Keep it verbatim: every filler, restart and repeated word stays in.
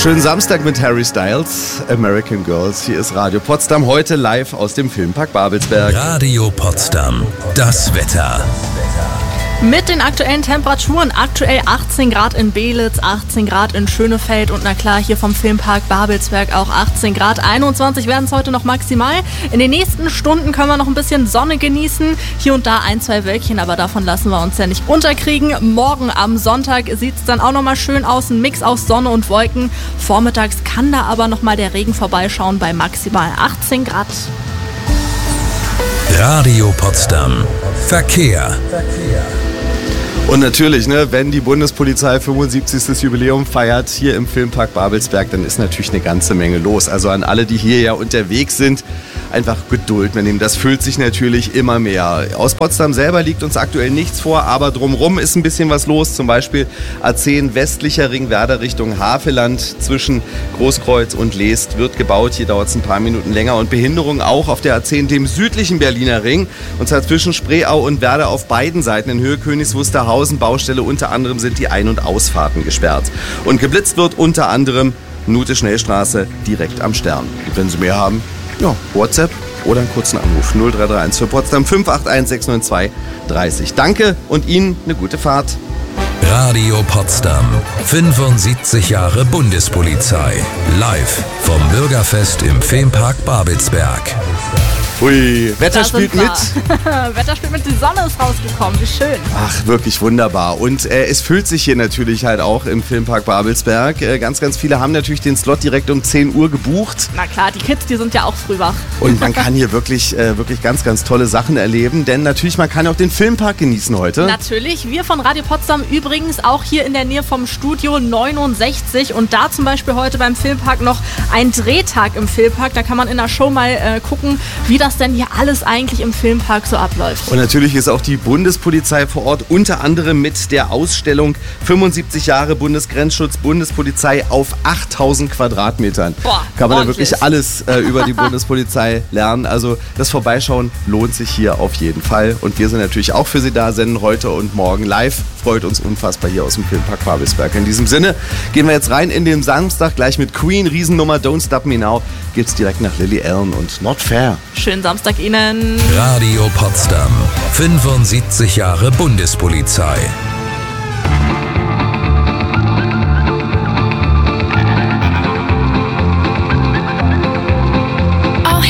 Schönen Samstag mit Harry Styles, American Girls. Hier ist Radio Potsdam, heute live aus dem Filmpark Babelsberg. Radio Potsdam, das Wetter. Mit den aktuellen Temperaturen, aktuell achtzehn Grad in Belitz, achtzehn Grad in Schönefeld und na klar hier vom Filmpark Babelsberg auch achtzehn Grad. einundzwanzig werden es heute noch maximal. In den nächsten Stunden können wir noch ein bisschen Sonne genießen. Hier und da ein, zwei Wölkchen, aber davon lassen wir uns ja nicht unterkriegen. Morgen am Sonntag sieht es dann auch nochmal schön aus, ein Mix aus Sonne und Wolken. Vormittags kann da aber nochmal der Regen vorbeischauen bei maximal achtzehn Grad. Radio Potsdam. Verkehr. Und natürlich, ne, wenn die Bundespolizei fünfundsiebzigstes Jubiläum feiert hier im Filmpark Babelsberg, dann ist natürlich eine ganze Menge los. Also an alle, die hier ja unterwegs sind, einfach Geduld mitnehmen. Das füllt sich natürlich immer mehr. Aus Potsdam selber liegt uns aktuell nichts vor, aber drumherum ist ein bisschen was los. Zum Beispiel A zehn westlicher Ringwerder Richtung Havelland zwischen Großkreuz und Leest wird gebaut. Hier dauert es ein paar Minuten länger. Und Behinderung auch auf der A zehn, dem südlichen Berliner Ring. Und zwar zwischen Spreeau und Werder auf beiden Seiten in Höhe Königs Wusterhausen. Baustelle, unter anderem sind die Ein- und Ausfahrten gesperrt. Und geblitzt wird unter anderem Nute-Schnellstraße direkt am Stern. Und wenn Sie mehr haben, ja, WhatsApp oder einen kurzen Anruf null drei drei eins für Potsdam fünf acht eins sechs neun zwei drei null. Danke und Ihnen eine gute Fahrt. Radio Potsdam. fünfundsiebzig Jahre Bundespolizei. Live vom Bürgerfest im Filmpark Babelsberg. Hui, Wetter spielt mit. Wetter spielt mit, die Sonne ist rausgekommen, wie schön. Ach, wirklich wunderbar. Und äh, es füllt sich hier natürlich halt auch im Filmpark Babelsberg. Äh, ganz, ganz viele haben natürlich den Slot direkt um zehn Uhr gebucht. Na klar, die Kids, die sind ja auch früh wach. Und man kann hier wirklich, äh, wirklich ganz, ganz tolle Sachen erleben. Denn natürlich, man kann auch den Filmpark genießen heute. Natürlich, wir von Radio Potsdam übrigens auch hier in der Nähe vom Studio neunundsechzig. Und da zum Beispiel heute beim Filmpark noch ein Drehtag im Filmpark. Da kann man in der Show mal äh, gucken, wie das was denn hier alles eigentlich im Filmpark so abläuft. Und natürlich ist auch die Bundespolizei vor Ort, unter anderem mit der Ausstellung fünfundsiebzig Jahre Bundesgrenzschutz, Bundespolizei auf achttausend Quadratmetern. Boah, kann man ordentlich. da wirklich alles äh, über die Bundespolizei lernen. Also das Vorbeischauen lohnt sich hier auf jeden Fall. Und wir sind natürlich auch für Sie da, senden heute und morgen live. Freut uns unfassbar hier aus dem Filmpark Babelsberg. In diesem Sinne gehen wir jetzt rein in den Samstag, gleich mit Queen, Riesennummer Don't Stop Me Now. Geht's direkt nach Lily Allen und Not Fair. Schönen Samstag Ihnen. Radio Potsdam. fünfundsiebzig Jahre Bundespolizei.